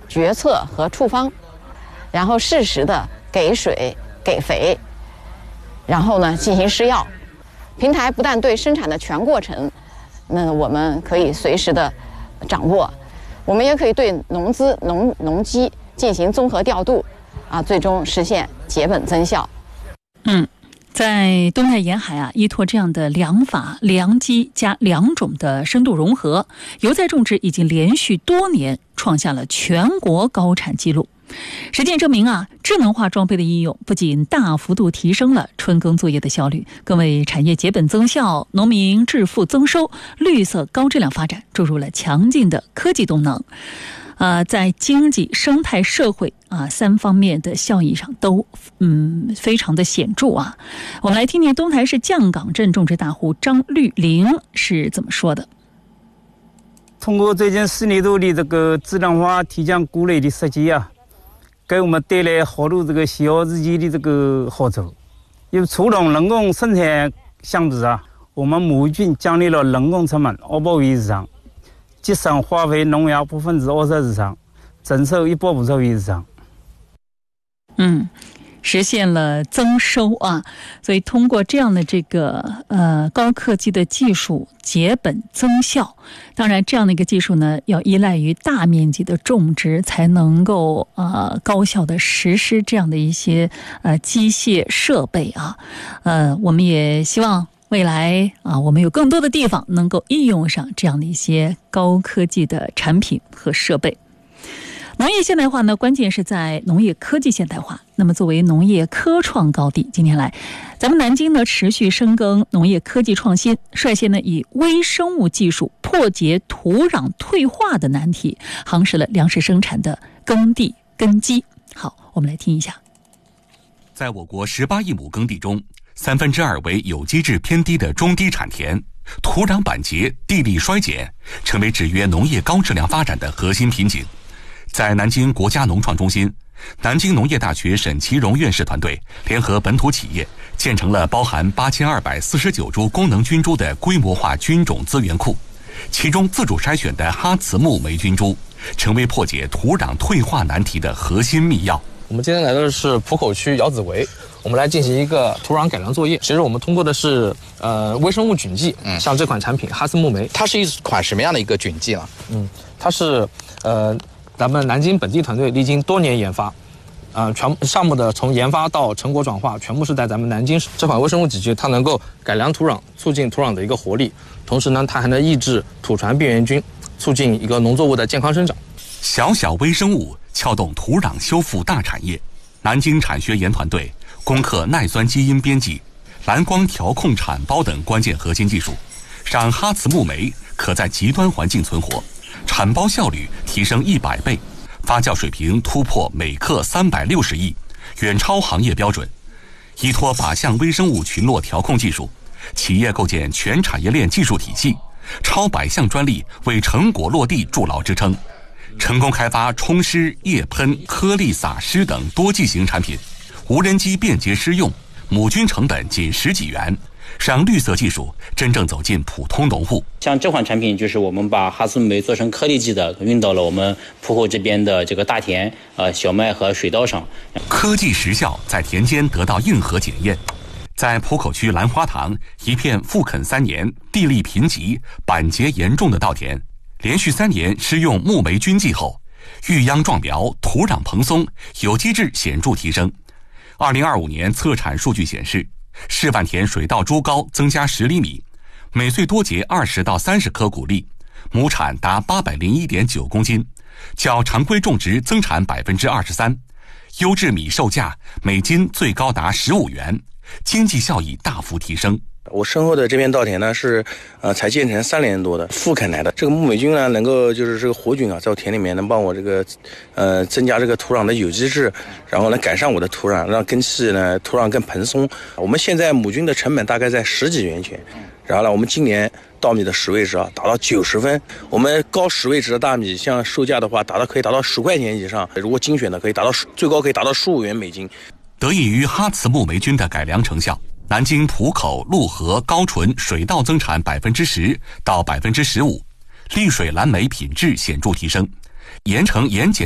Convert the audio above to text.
决策和处方，然后适时的给水给肥，然后呢进行施药。平台不但对生产的全过程，那我们可以随时的掌握，我们也可以对农资农机进行综合调度，最终实现节本增效。 在东泰沿海依托这样的良法、良机加良种的深度融合，油菜种植已经连续多年创下了全国高产纪录。实践证明智能化装备的应用不仅大幅度提升了春耕作业的效率，更为产业节本增效、农民致富增收、绿色高质量发展注入了强劲的科技动能。在经济、生态、社会三方面的效益上都非常的显著我们来听听东台市降岗镇种植大户张绿玲是怎么说的。 通过最近4年多的这个智能化提浆谷类的设计给我们带来好多这个小时间的这个好处。因为除了人工生产相比我们母菌降低了人工成本2%以上，节省化肥农药20%以上，增收150%以上。 实现了增收所以通过这样的这个高科技的技术节本增效。当然这样的一个技术呢，要依赖于大面积的种植才能够高效的实施这样的一些机械设备我们也希望未来我们有更多的地方能够应用上这样的一些高科技的产品和设备。农业现代化呢，关键是在农业科技现代化。那么作为农业科创高地，今天来咱们南京呢持续深耕农业科技创新，率先呢以微生物技术破解土壤退化的难题，夯实了粮食生产的耕地根基。好，我们来听一下。 在我国18亿亩耕地中，2/3为有机质偏低的中低产田，土壤板结、地力衰减，成为制约农业高质量发展的核心瓶颈。在南京国家农创中心，南京农业大学沈其荣院士团队联合本土企业，建成了包含8249株功能菌株的规模化菌种资源库，其中自主筛选的哈茨木霉菌株，成为破解土壤退化难题的核心密钥。 我们今天来的是浦口区窑子围，我们来进行一个土壤改良作业。其实我们通过的是微生物菌剂，像这款产品哈斯木霉， 它是一款什么样的一个菌剂呢？ 它是咱们南京本地团队历经多年研发，全项目的从研发到成果转化，全部是在咱们南京市。这款微生物菌剂它能够改良土壤，促进土壤的一个活力，同时呢，它还能抑制土传病原菌，促进一个农作物的健康生长。 小小微生物撬动土壤修复大产业。南京产学研团队攻克耐酸基因编辑、蓝光调控产孢等关键核心技术，让哈茨木霉可在极端环境存活，产孢效率提升100倍，发酵水平突破每克360亿，远超行业标准。依托靶向微生物群落调控技术，企业构建全产业链技术体系，超100项专利为成果落地筑牢支撑。成功开发冲湿、液喷、颗粒撒施等多剂型产品，无人机便捷施用，母菌成本仅10几元，让绿色技术真正走进普通农户。 像这款产品就是我们把哈斯木霉做成颗粒剂的，运到了我们浦口这边的这个大田、小麦和水稻上。 科技实效在田间得到硬核检验。在浦口区兰花塘一片复垦3年、地力贫瘠、板结严重的稻田，连续3年施用木霉菌剂后，育秧壮苗、土壤蓬松，有机质显著提升。2025年测产数据显示，示范田水稻株高增加10厘米，每岁多结20到30颗谷粒，亩产达801.9公斤，较常规种植增产23%，优质米售价每斤最高达15元，经济效益大幅提升。 我身后的这片稻田呢是才建成3年多的复垦来的。这个木霉菌呢，能够就是这个活菌在田里面能帮我这个增加这个土壤的有机质，然后呢改善我的土壤，让根系呢土壤更蓬松。我们现在母菌的成本大概在10几元钱，然后呢我们今年稻米的10位值达到90分，我们高10位值的大米像售价的话可以达到10块钱以上，如果精选的可以达到最高可以达到15元每斤。 得益于哈茨木霉菌的改良成效，南京浦口、陆河、高淳水稻增产10%到15%，溧水蓝莓品质显著提升，盐城盐碱